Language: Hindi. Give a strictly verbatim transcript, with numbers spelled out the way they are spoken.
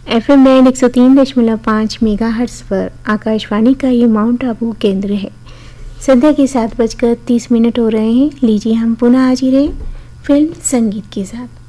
एफ एम बैंड एक सौ तीन दशमलव पाँच मेगा हर्ट्ज पर आकाशवाणी का ये माउंट आबू केंद्र है। संध्या के सात बजकर तीस मिनट हो रहे हैं। लीजिए हम पुनः हाजिर हैं फिल्म संगीत के साथ।